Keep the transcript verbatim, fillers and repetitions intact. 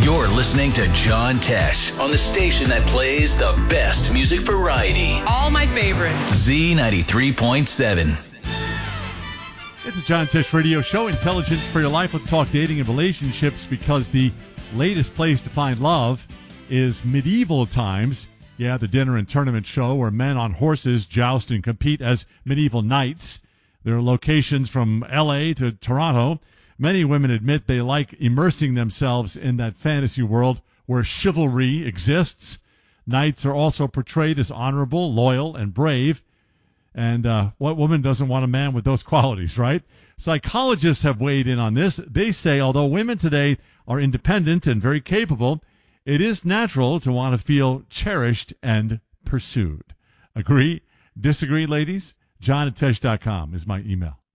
You're listening to John Tesh on the station that plays the best music variety. All my favorites. Z ninety-three point seven. It's a John Tesh radio show, Intelligence for Your Life. Let's talk dating and relationships, because the latest place to find love is medieval times. Yeah, the dinner and tournament show where men on horses joust and compete as medieval knights. There are locations from L A to Toronto. Many women admit they like immersing themselves in that fantasy world where chivalry exists. Knights are also portrayed as honorable, loyal, and brave. And uh, what woman doesn't want a man with those qualities, right? Psychologists have weighed in on this. They say although women today are independent and very capable, it is natural to want to feel cherished and pursued. Agree? Disagree, ladies? John at Tesh dot com is my email.